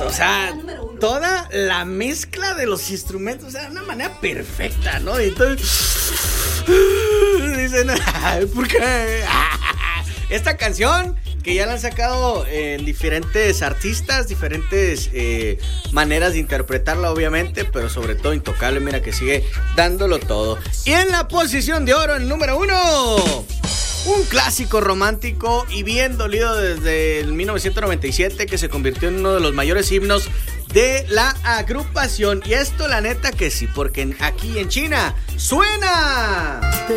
O sea, toda la mezcla de los instrumentos, o sea, de una manera perfecta, ¿no? Y entonces dicen, ¿por qué? Esta canción que ya la han sacado en diferentes artistas, diferentes maneras de interpretarla, obviamente, pero sobre todo Intocable, mira que sigue dándolo todo. Y en la posición de oro, el número 1, un clásico romántico y bien dolido desde el 1997, que se convirtió en uno de los mayores himnos de la agrupación. Y esto la neta que sí, porque aquí en China suena.